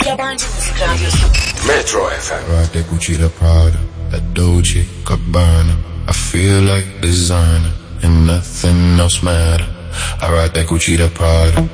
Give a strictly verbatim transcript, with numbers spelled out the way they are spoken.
Yabancı Müzik Radyosu Metro F M. Rock that Gucci, the Prada, that Dolce Gabbana. I feel like designer and nothing else matter. I rock that Gucci, the Prada.